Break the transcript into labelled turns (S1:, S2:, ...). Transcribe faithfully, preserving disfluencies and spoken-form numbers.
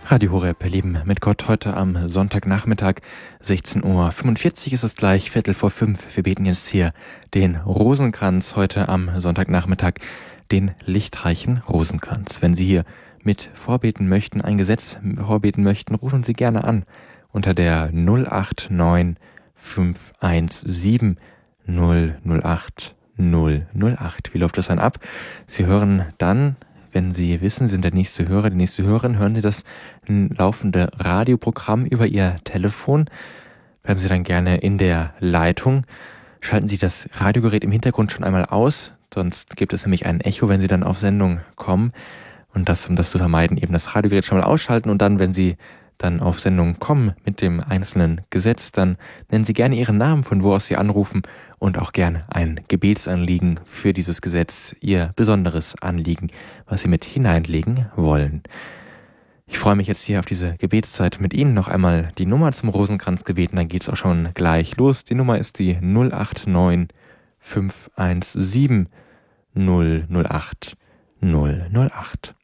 S1: Radio Horeb, Leben mit Gott, heute am Sonntagnachmittag, sechzehn Uhr fünfundvierzig ist es gleich, Viertel vor fünf. Wir beten jetzt hier den Rosenkranz, heute am Sonntagnachmittag, den lichtreichen Rosenkranz. Wenn Sie hier mit vorbeten möchten, ein Gesetz vorbeten möchten, rufen Sie gerne an unter der null acht neun fünf eins sieben null null acht null null acht. Wie läuft das dann ab? Sie hören dann, wenn Sie wissen, Sie sind der nächste Hörer, die nächste Hörerin, hören Sie das laufende Radioprogramm über Ihr Telefon. Bleiben Sie dann gerne in der Leitung. Schalten Sie das Radiogerät im Hintergrund schon einmal aus, sonst gibt es nämlich ein Echo, wenn Sie dann auf Sendung kommen. Und das, um das zu vermeiden, eben das Radiogerät schon mal ausschalten und dann, wenn Sie dann auf Sendung kommen mit dem einzelnen Gesetz, dann nennen Sie gerne Ihren Namen, von wo aus Sie anrufen und auch gerne ein Gebetsanliegen für dieses Gesetz, Ihr besonderes Anliegen, was Sie mit hineinlegen wollen. Ich freue mich jetzt hier auf diese Gebetszeit mit Ihnen. Noch einmal die Nummer zum Rosenkranz gebeten, dann geht es auch schon gleich los. Die Nummer ist die null acht neun fünf eins sieben null null acht null null acht.